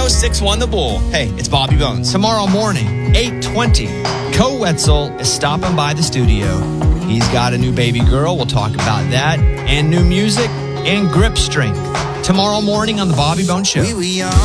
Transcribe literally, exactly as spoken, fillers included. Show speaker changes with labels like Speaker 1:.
Speaker 1: oh six one The Bull. Hey, it's Bobby Bones.
Speaker 2: Tomorrow morning, eight twenty, Co Wetzel is stopping by the studio. He's got a new baby girl. We'll talk about that. And new music and grip strength. Tomorrow morning on The Bobby Bones Show.